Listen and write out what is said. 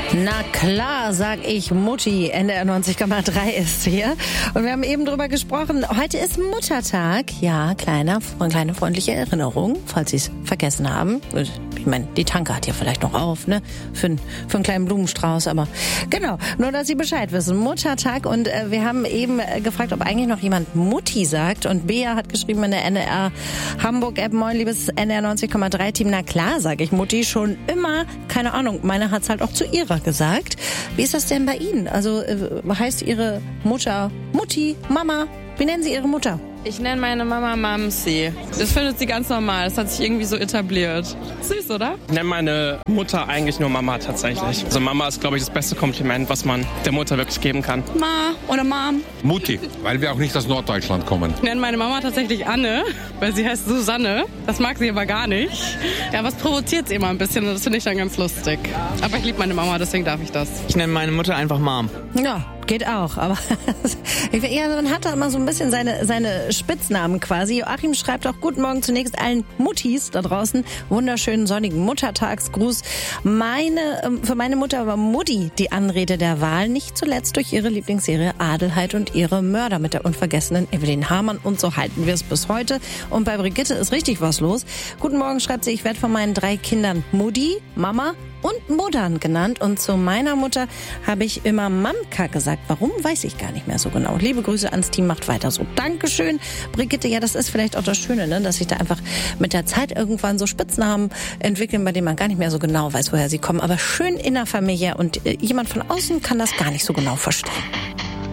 Na klar, sag ich Mutti. NDR 90,3 ist hier. Und wir haben eben drüber gesprochen. Heute ist Muttertag. Ja, kleine freundliche Erinnerung, falls Sie es vergessen haben. Ich meine, die Tanke hat ja vielleicht noch auf, ne? Für einen kleinen Blumenstrauß. Aber genau, nur dass Sie Bescheid wissen. Muttertag. Und wir haben eben gefragt, ob eigentlich noch jemand Mutti sagt. Und Bea hat geschrieben in der NDR Hamburg-App: Moin, liebes NDR 90,3-Team. Na klar, sag ich Mutti. Schon immer, keine Ahnung, meine hat's halt auch zu ihrer gesagt. Wie ist das denn bei Ihnen? Also heißt Ihre Mutter Mutti, Mama? Wie nennen Sie Ihre Mutter? Ich nenne meine Mama Mamsi. Das findet sie ganz normal. Das hat sich irgendwie so etabliert. Süß, oder? Ich nenne meine Mutter eigentlich nur Mama tatsächlich. Also Mama ist, glaube ich, das beste Kompliment, was man der Mutter wirklich geben kann. Ma oder Mom. Mutti, weil wir auch nicht aus Norddeutschland kommen. Ich nenne meine Mama tatsächlich Anne, weil sie heißt Susanne. Das mag sie aber gar nicht. Ja, was provoziert sie immer ein bisschen und das finde ich dann ganz lustig. Aber ich liebe meine Mama, deswegen darf ich das. Ich nenne meine Mutter einfach Mom. Ja, geht auch, aber man hat da immer so ein bisschen seine Spitznamen quasi. Joachim schreibt auch: Guten Morgen zunächst allen Muttis da draußen. Wunderschönen sonnigen Muttertagsgruß. Für meine Mutter war Mutti die Anrede der Wahl, nicht zuletzt durch ihre Lieblingsserie Adelheid und ihre Mörder mit der unvergessenen Evelyn Hamann, und so halten wir es bis heute. Und bei Brigitte ist richtig was los. Guten Morgen, schreibt sie: Ich werde von meinen 3 Kindern Mutti, Mama und Muttern genannt, und zu meiner Mutter habe ich immer Mamka gesagt. Warum, weiß ich gar nicht mehr so genau. Liebe Grüße ans Team, macht weiter so. Dankeschön, Brigitte. Ja, das ist vielleicht auch das Schöne, ne? Dass sich da einfach mit der Zeit irgendwann so Spitznamen entwickeln, bei denen man gar nicht mehr so genau weiß, woher sie kommen. Aber schön innerfamiliär, und jemand von außen kann das gar nicht so genau verstehen.